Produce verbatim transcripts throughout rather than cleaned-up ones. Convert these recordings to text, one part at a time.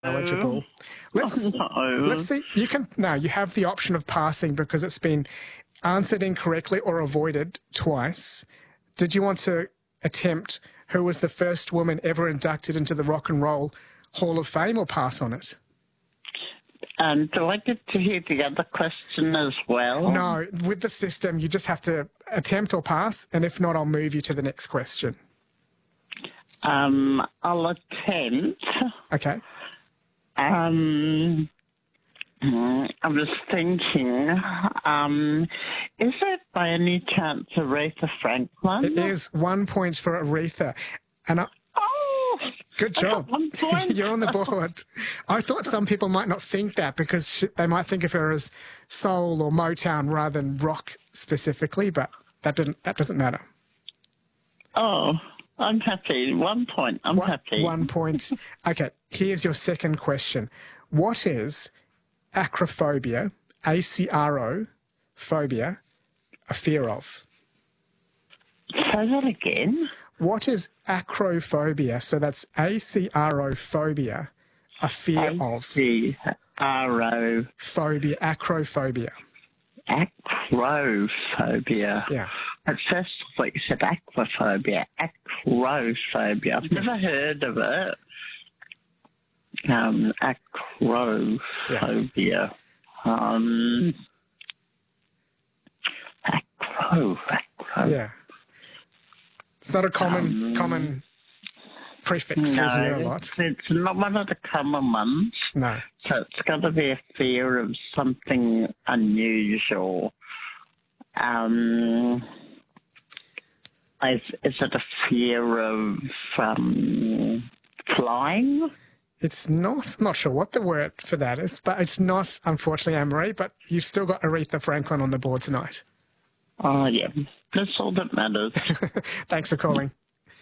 eligible. Let's, Oh, no. let's see. You can, no, you have the option of passing because it's been answered incorrectly or avoided twice. Did you want to attempt who was the first woman ever inducted into the Rock and Roll Hall of Fame or pass on it? Um, do I get to hear the other question as well? No, with the system, you just have to attempt or pass, and if not, I'll move you to the next question. Um, I'll attempt. Okay. Um, I was thinking, um, is it by any chance Aretha Franklin? It is one point for Aretha. And I, Oh, good I job. got one point. You're on the board. I thought some people might not think that because she, they might think of her as soul or Motown rather than rock specifically, but that didn't. That doesn't matter. Oh, I'm happy. One point. I'm one, happy. One point. Okay, here's your second question. What is acrophobia, A C R O, phobia, a fear of? Say that again. What is acrophobia? So that's A C R O phobia, a fear of. A C R O. Phobia, acrophobia. Acrophobia. Yeah. At first, I thought you said aquaphobia. Acrophobia. I've never heard of it. Um, acrophobia. Yeah. Um, acro, acro. Yeah. It's not a common um, common prefix no, we hear a lot. It's not one of the common ones. No. So it's got to be a fear of something unusual. Um, is, is it a fear of um, flying? It's not. I'm not sure what the word for that is, but it's not, unfortunately, Anne-Marie, but you've still got Aretha Franklin on the board tonight. Oh, yeah. That's all that matters. Thanks for calling.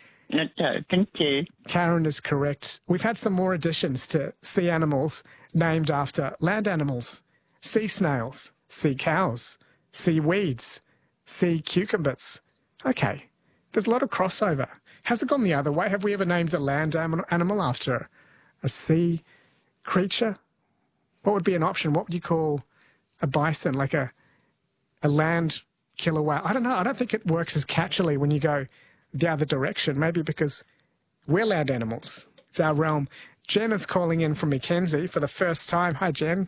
Okay, thank you. Karen is correct. We've had some more additions to sea animals named after land animals. Sea snails, sea cows, sea weeds, sea cucumbers. Okay, there's a lot of crossover. Has it gone the other way? Have we ever named a land animal after a sea creature? What would be an option? What would you call a bison, like a a land killer whale? I don't know. I don't think it works as catchily when you go the other direction, maybe because we're land animals. It's our realm. Jen is calling in from Mackenzie for the first time. Hi, Jen.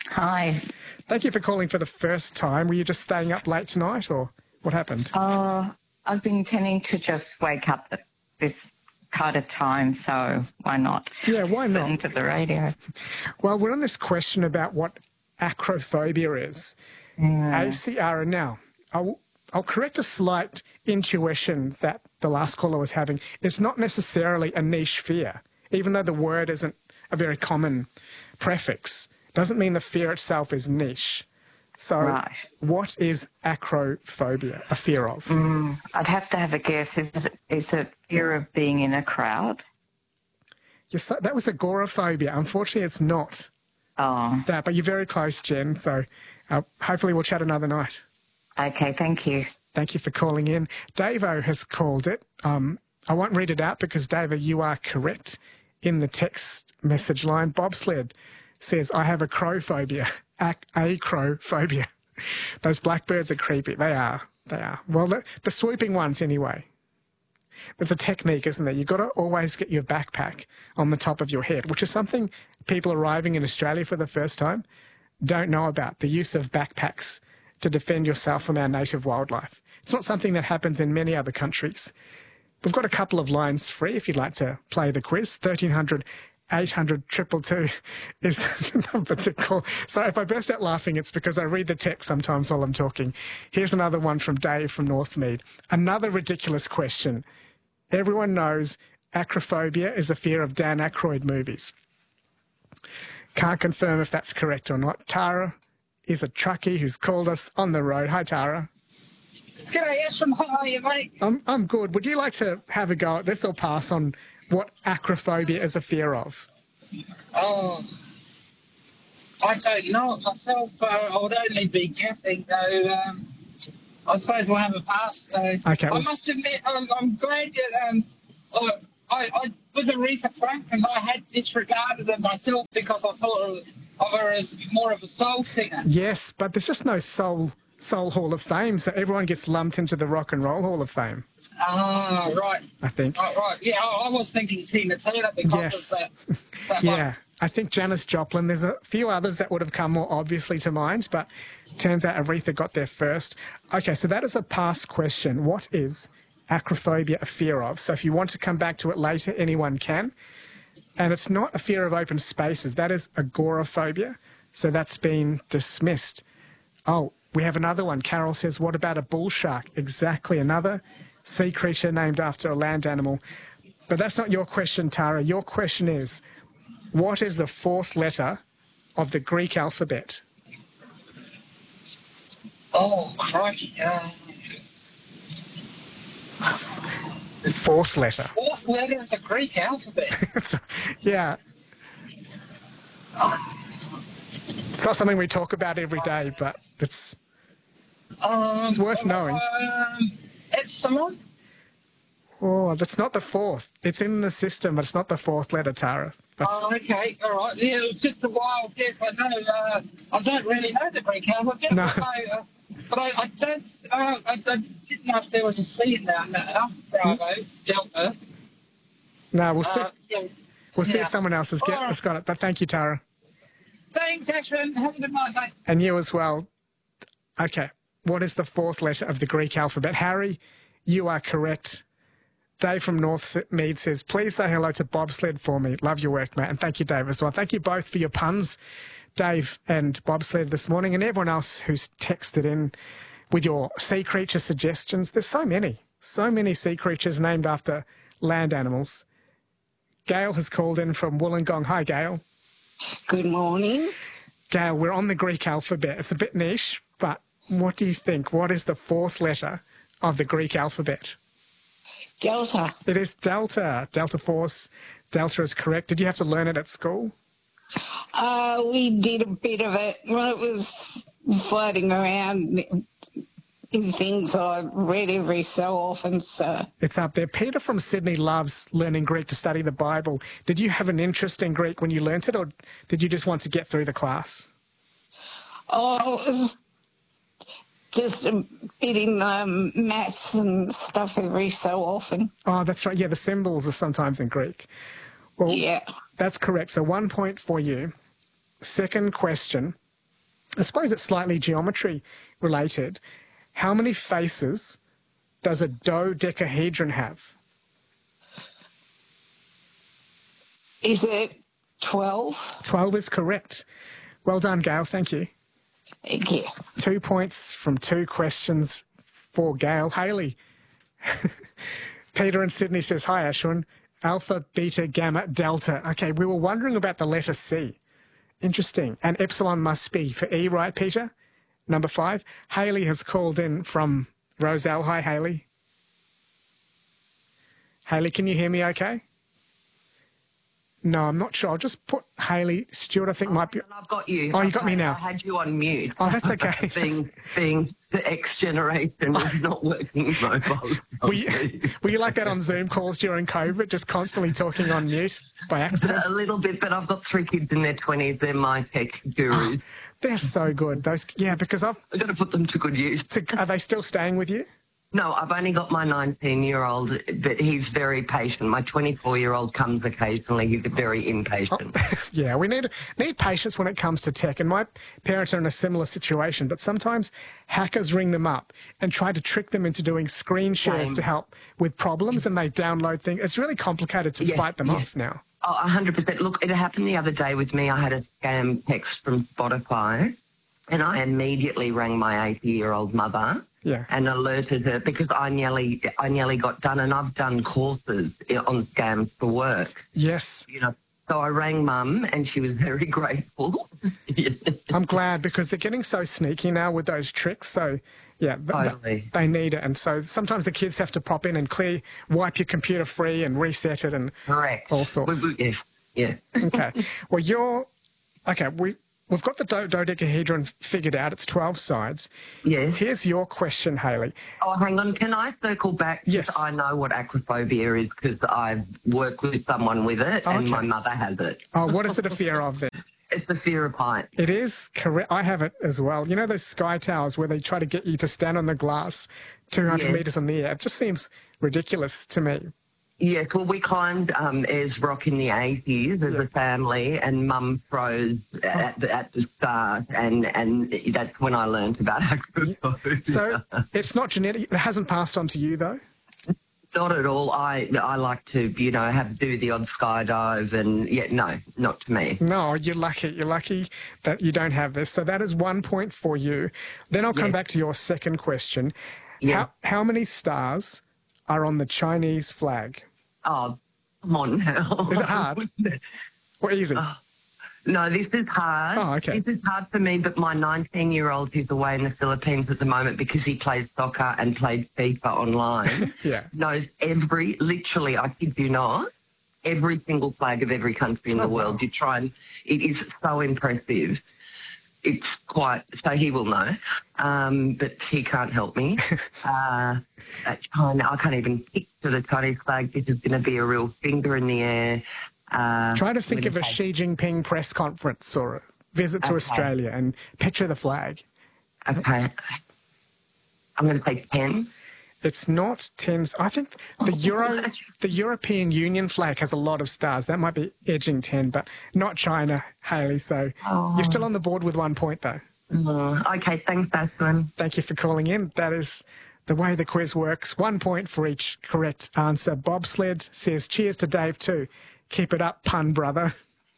Hi. Thank you for calling for the first time. Were you just staying up late tonight, or what happened? Uh, I've been tending to just wake up at this kind of time, so why not? Yeah, why not? Listen to the radio. Well, we're on this question about what acrophobia is. Mm. A C R, now, I'll, I'll correct a slight intuition that the last caller was having. It's not necessarily a niche fear, even though the word isn't a very common prefix. Doesn't mean the fear itself is niche. So right. What is acrophobia, a fear of? Mm, I'd have to have a guess. Is it, is it fear of being in a crowd? You're so, that was agoraphobia. Unfortunately, it's not oh. that, but you're very close, Jen. So uh, hopefully we'll chat another night. Okay, thank you. Thank you for calling in. Davo has called it. Um, I won't read it out because, Davo, you are correct in the text message line. Bobsled says, I have a crow phobia, a, a crow phobia. Those blackbirds are creepy. They are. They are. Well, the, the swooping ones anyway. There's a technique, isn't there? You've got to always get your backpack on the top of your head, which is something people arriving in Australia for the first time don't know about, the use of backpacks to defend yourself from our native wildlife. It's not something that happens in many other countries. We've got a couple of lines free if you'd like to play the quiz. thirteen hundred, eight hundred, two two two is the number to call. So if I burst out laughing, it's because I read the text sometimes while I'm talking. Here's another one from Dave from Northmead. Another ridiculous question. Everyone knows acrophobia is a fear of Dan Aykroyd movies. Can't confirm if that's correct or not. Tara is a truckie who's called us on the road. Hi, Tara. G'day, Ashram. How are you, mate? I'm, I'm good. Would you like to have a go at this or pass on what acrophobia is a fear of? Oh, I don't know it myself. Uh, I would only be guessing, though. Um, I suppose we'll have a pass, though. Okay. I must admit, I'm, I'm glad that um, I, I, I was Aretha Franklin. I had disregarded her myself because I thought of, of her as more of a soul singer. Yes, but there's just no soul soul Hall of Fame, so everyone gets lumped into the Rock and Roll Hall of Fame. Ah, right. I think. Right, right. Yeah, I, I was thinking Tina Turner because Yes. of that. that Yeah, one. I think Janis Joplin. There's a few others that would have come more obviously to mind, but turns out Aretha got there first. Okay, so that is a past question. What is acrophobia a fear of? So if you want to come back to it later, anyone can. And it's not a fear of open spaces. That is agoraphobia. So that's been dismissed. Oh, we have another one. Carol says, what about a bull shark? Exactly, another sea creature named after a land animal. But that's not your question, Tara. Your question is, what is the fourth letter of the Greek alphabet? Oh, crikey. Uh, Fourth letter. fourth letter of the Greek alphabet. Yeah. It's not something we talk about every day, but it's Um, It's worth knowing. Um, Epsilon? oh, that's not the fourth. It's in the system, but it's not the fourth letter, Tara. That's, Oh, okay, all right. Yeah, it was just a wild guess. I know. Uh, I don't really know the Greek alphabet. No. But, I, uh, but I, I don't. Uh, I, I didn't know if there was a C in there. No, Bravo, Delta. no, we'll see. Uh, yeah. We'll see yeah. if someone else has, get, All right. has got it. But thank you, Tara. Thanks, Ashwin. Have a good night, mate. And you as well. Okay. What is the fourth letter of the Greek alphabet? Harry, you are correct. Dave from Northmead says, please say hello to Bobsled for me. Love your work, mate. And thank you, Dave, as well. Thank you both for your puns, Dave and Bobsled this morning, and everyone else who's texted in with your sea creature suggestions. There's so many, so many sea creatures named after land animals. Gail has called in from Wollongong. Hi, Gail. Good morning. Gail, we're on the Greek alphabet. It's a bit niche, but what do you think? What is the fourth letter of the Greek alphabet? Delta. It is Delta. Delta Force. Delta is correct. Did you have to learn it at school? Uh, we did a bit of it. Well, it was floating around in things I read every so often, so... It's up there. Peter from Sydney loves learning Greek to study the Bible. Did you have an interest in Greek when you learnt it, or did you just want to get through the class? Oh, it was just a bit in um, maths and stuff every so often. Oh, that's right. Yeah, the symbols are sometimes in Greek. Well, Yeah. that's correct. So one point for you. Second question. I suppose it's slightly geometry related. How many faces does a dodecahedron have? Is it twelve? twelve is correct. Well done, Gail. Thank you. Thank you. Two points from two questions for Gail. Haley. Peter in Sydney says, hi, Ashwin. Alpha, beta, gamma, delta. Okay, we were wondering about the letter C. Interesting. And epsilon must be for E, right, Peter? Number five. Haley has called in from Roselle. Hi, Haley. Haley, can you hear me okay? No, I'm not sure. I'll just put Haley Stewart, I think, might be... I've got you. Oh, you got me now. I had you on mute. Oh, that's okay. being, being the X generation is not working mobile. Were you, were you like that on Zoom calls during COVID, just constantly talking on mute by accident? A little bit, but I've got three kids in their twenties. They're my tech gurus. They're so good. Those, yeah, because I've... I've got to put them to good use. To, are they still staying with you? No, I've only got my nineteen-year-old, but he's very patient. My twenty-four-year-old comes occasionally. He's very impatient. Yeah, we need need patience when it comes to tech. And my parents are in a similar situation, but sometimes hackers ring them up and try to trick them into doing screen shares Same. to help with problems, and they download things. It's really complicated to Yes, fight them yes. off now. Oh, one hundred percent. Look, it happened the other day with me. I had a scam text from Spotify, and I immediately rang my eighty-year-old mother. Yeah. And alerted her because I nearly, I nearly got done, and I've done courses on scams for work. Yes. You know, so I rang Mum, and she was very grateful. I'm glad, because they're getting so sneaky now with those tricks. So, yeah, th- th- Totally. they need it. And so sometimes the kids have to pop in and clear, wipe your computer free and reset it and Correct. all sorts. We- we- Yes. Yeah. Okay. Well, you're... Okay, we... we've got the do- dodecahedron figured out. It's twelve sides. Yes. Here's your question, Hayley. Oh, hang on. Can I circle back? 'Cause Yes. I know what acrophobia is because I've worked with someone with it Oh, and okay. my mother has it. Oh, what is it a fear of then? It's the fear of heights. It is correct. I have it as well. You know those sky towers where they try to get you to stand on the glass two hundred Yes. metres in the air? It just seems ridiculous to me. Yes, well, we climbed um, Ayers Rock in the eighties as Yeah. a family, and Mum froze at, the, at the start, and, and that's when I learned about acrophobia. So it's not genetic. It hasn't passed on to you, though? Not at all. I I like to, you know, have do the odd skydive, and yeah, no, not to me. No, you're lucky. You're lucky that you don't have this. So that is one point for you. Then I'll come Yes. back to your second question. Yeah. How, how many stars are on the Chinese flag? Oh, come on now. Is it hard? Or easy? No, this is hard. Oh, okay. This is hard for me, but my nineteen-year-old is away in the Philippines at the moment because he plays soccer and played FIFA online. Yeah. Knows every, literally, I kid you not, every single flag of every country in Oh, the world. wow. You try and, it is so impressive. It's quite, so he will know, um, but he can't help me. uh, at China, I can't even picture the Chinese flag. This is going to be a real finger in the air. Uh, Try to think I'm of a gonna Xi Jinping press conference or a visit to Okay. Australia and picture the flag. take- Okay. I'm going to say ten. It's not tens. I think the Euro, the European Union flag has a lot of stars. That might be edging ten, but not China, Hayley. So you're still on the board with one point, though. Oh, okay, thanks, Aswin. Thank you for calling in. That is the way the quiz works. One point for each correct answer. Bobsled says cheers to Dave too. Keep it up, pun brother.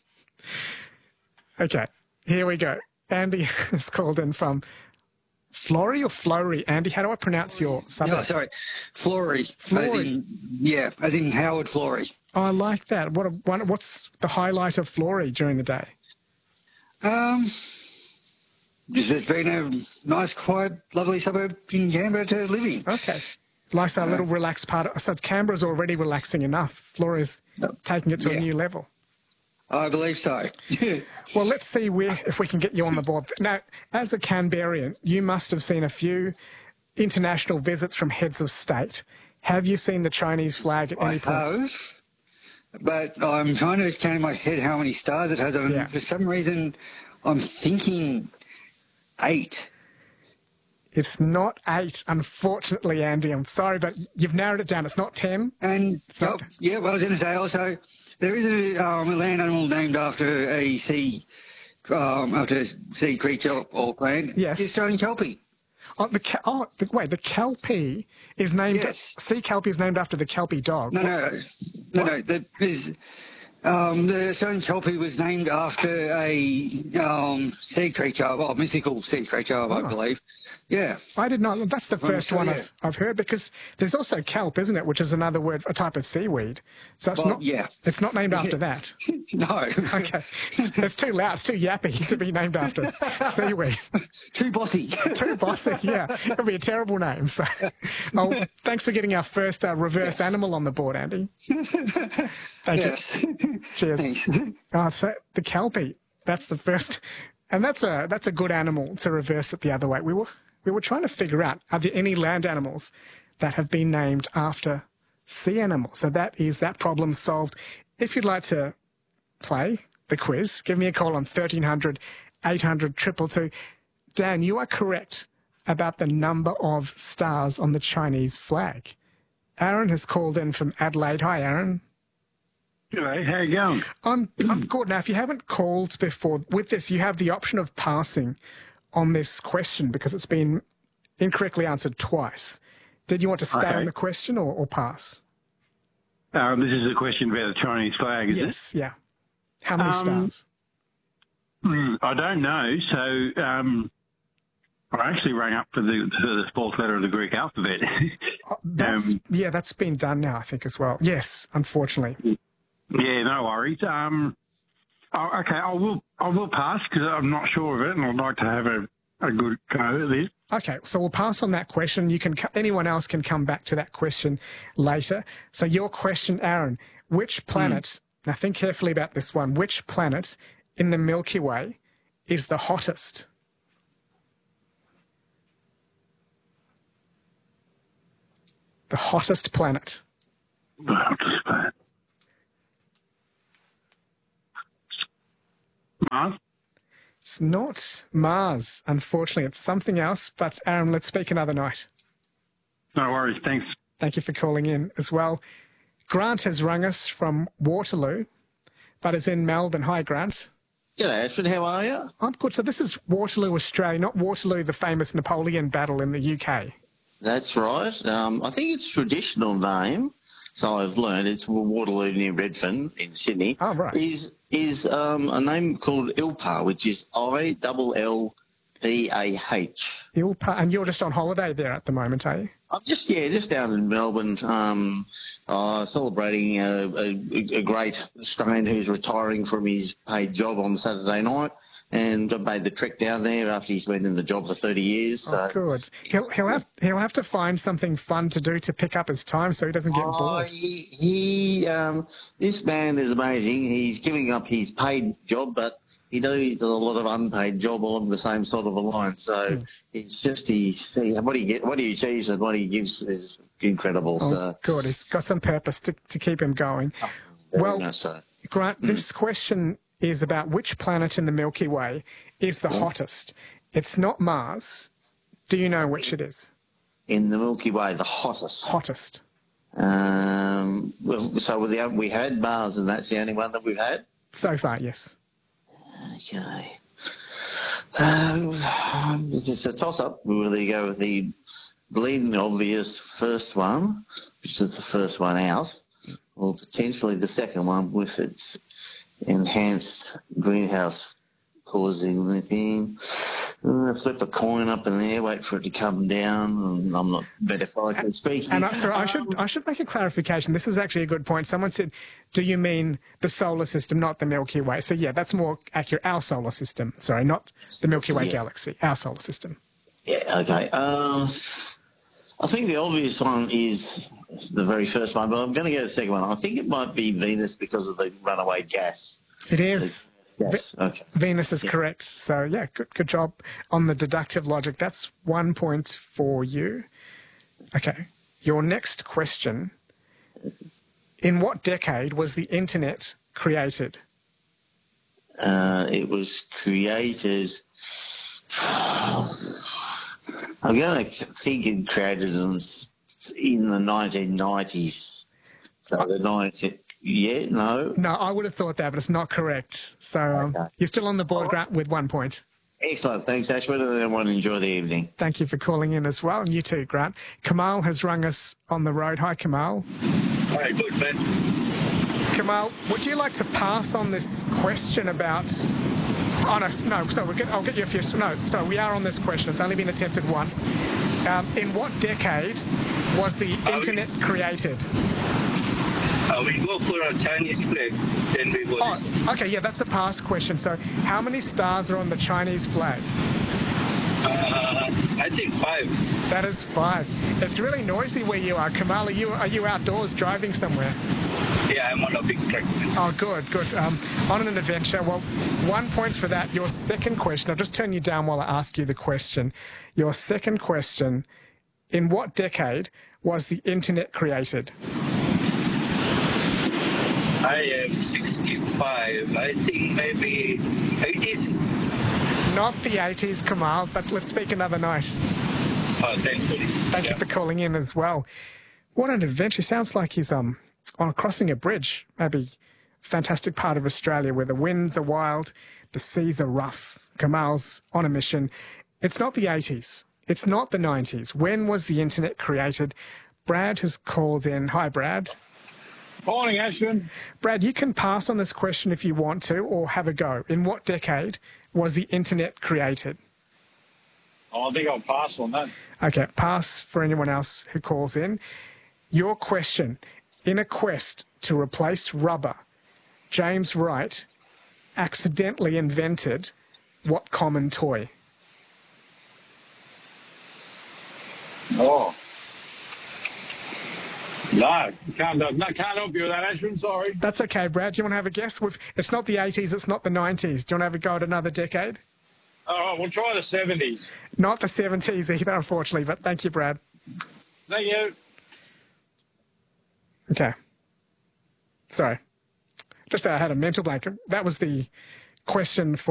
Okay, here we go. Andy has called in from Flory or Flory? Andy, how do I pronounce your suburb? Oh, sorry, Flory. Flory. As in, yeah, as in Howard Flory. Oh, I like that. What a, one, what's the highlight of Flory during the day? Um, just it's been a nice, quiet, lovely suburb in Canberra to live in. Okay. Likes that little relaxed part. Of, so Canberra's already relaxing enough. Flory's taking it to Yeah. a new level. I believe so. Well, let's see where, if we can get you on the board. Now, as a Canberrian, you must have seen a few international visits from heads of state. Have you seen the Chinese flag at I any point? have, but I'm trying to count in my head how many stars it has. And Yeah. for some reason, I'm thinking eight. It's not eight, unfortunately, Andy. I'm sorry, but you've narrowed it down. It's not ten. And not- oh, yeah, well, I was going to say also, there is a, um, a land animal named after a sea, um, after a sea creature or plant. Yes. The Australian kelpie. Oh, the, Ke- oh the, wait, the Kelpie is named, Yes. sea Kelpie is named after the Kelpie dog. No, no, no, no. The, there's, um, the Australian kelpie was named after a um, sea creature, well, mythical sea creature, I Oh. believe. Yeah. I did not. That's the first one Australia. I've, I've heard, because there's also kelp, isn't it, which is another word, a type of seaweed. So it's Well, not. yeah. It's not named after that. No. Okay, it's, it's too loud. It's too yappy to be named after seaweed. Too bossy. Too bossy. Yeah, it'll be a terrible name. So, oh, thanks for getting our first uh, reverse animal on the board, Andy. Thank Yes. you. Cheers. Thanks. Oh, so the Kelpie. That's the first, and that's a that's a good animal to reverse it the other way. We were we were trying to figure out, are there any land animals that have been named after sea animals? So that is that problem solved. If you'd like to play the quiz, give me a call on thirteen hundred, eight hundred, two two two. Dan, you are correct about the number of stars on the Chinese flag. Aaron has called in from Adelaide. Hi, Aaron. G'day, how you going? I'm, I'm good. Now, if you haven't called before, with this, you have the option of passing on this question because it's been incorrectly answered twice. Did you want to stay Okay. on the question or, or pass? Um, this is a question about the Chinese flag, is Yes, yeah. How many Um, stars? it? Mm, I don't know. So um, I actually rang up for the, for the fourth letter of the Greek alphabet. Oh, that's, um, yeah, that's been done now, I think, as well. Yes, unfortunately. yeah, no worries. Um, oh, okay, I will I will pass because I'm not sure of it, and I'd like to have a, a good go at this. Okay, so we'll pass on that question. You can, anyone else can come back to that question later. So your question, Aaron, which planet, now think carefully about this one, which planet in the Milky Way is the hottest? The hottest planet. The hottest planet. Mars? It's not Mars, unfortunately. It's something else. But, Aaron, let's speak another night. No worries, thanks. Thank you for calling in as well. Grant has rung us from Waterloo, but is in Melbourne. Hi, Grant. G'day, Ashford. How are you? I'm good. So this is Waterloo, Australia, not Waterloo, the famous Napoleon battle in the U K. That's right. Um, I think it's traditional name, so I've learned it's Waterloo near Redfern in Sydney. Oh, right. Is is um, a name called Ilpa, which is I L L P A H. Ilpa, and you're just on holiday there at the moment, are you? I'm just yeah, just down in Melbourne, um, uh, celebrating a, a, a great Australian who's retiring from his paid job on Saturday night. And I made the trek down there after he's been in the job for thirty years. So. Oh, good. He'll he'll have he'll have to find something fun to do to pick up his time so he doesn't get oh, bored. He, he um, this man is amazing. He's giving up his paid job, but he does a lot of unpaid job along the same sort of a line. So Hmm. it's just he's, he, what he get, what he achieves and what he gives is incredible. Oh, so good. He's got some purpose to to keep him going. very Well, much so. Grant, this question is about which planet in the Milky Way is the hottest. It's not Mars. Do you know which it is? In the Milky Way, the hottest. Hottest. Um, well, so we we had Mars, and that's the only one that we've had. So far, yes. Okay. Um, it's a toss-up. We'll either go with the bleeding obvious first one, which is the first one out, or potentially the second one with its enhanced greenhouse causing the thing. Uh, flip a coin up in there, wait for it to come down, and I'm not better if I can speak. And I, sorry, I should I should make a clarification. This is actually a good point. Someone said, "Do you mean the solar system, not the Milky Way?" So yeah, that's more accurate. Our solar system. Sorry, not the Milky Way Yeah. galaxy. Our solar system. Yeah, okay. Um, I think the obvious one is the very first one, but I'm going to go to the second one. I think it might be Venus because of the runaway gas. It is. Yes, okay. Venus is Yeah. correct. So yeah, good good job on the deductive logic. That's one point for you. Okay. Your next question. In what decade was the internet created? Uh, it was created. I'm going to think it created in, in the nineteen nineties. So the nineteen. Yeah, no. No, I would have thought that, but it's not correct. So um, Okay. you're still on the board, Grant, with one point. Excellent. Thanks, Ashford, and everyone enjoy the evening. Thank you for calling in as well. And you too, Grant. Kamal has rung us on the road. Hi, Kamal. Hi, good, man. Kamal, would you like to pass on this question about... Oh, no, no, so we'll get, I'll get you a few... No, so we are on this question. It's only been attempted once. Um, in what decade was the Uh, internet created? Uh, we go for a Chinese flag, then we go Oh, this. okay, yeah, that's a past question. So how many stars are on the Chinese flag? Uh, I think five. That is five. It's really noisy where you are. Kamal, are you, are you outdoors driving somewhere? Yeah, I'm on a big track. Oh, good, good. Um, on an adventure. Well, one point for that. Your second question, I'll just turn you down while I ask you the question. Your second question, in what decade was the internet created? I am sixty-five. I think maybe eighties. Not the eighties, Kamal, but let's speak another night. Oh, thanks, buddy. Thank you for calling in as well. What an adventure. Sounds like he's um on crossing a bridge. Maybe a fantastic part of Australia where the winds are wild, the seas are rough. Kamal's on a mission. It's not the eighties. It's not the nineties. When was the internet created? Brad has called in. Hi, Brad. Morning, Ashwin. Brad, you can pass on this question if you want to, or have a go. In what decade was the internet created? Oh, I think I'll pass on that. Okay, pass for anyone else who calls in. Your question. In a quest to replace rubber, James Wright accidentally invented what common toy? Oh. No, can't, no, can't help you with that, Ashwin, sorry. That's okay, Brad. Do you want to have a guess? With It's not the eighties, it's not the nineties. Do you want to have a go at another decade? All right, we'll try the seventies. Not the seventies either, unfortunately, but thank you, Brad. Thank you. Okay. Sorry. Just uh, had a mental blank. That was the question for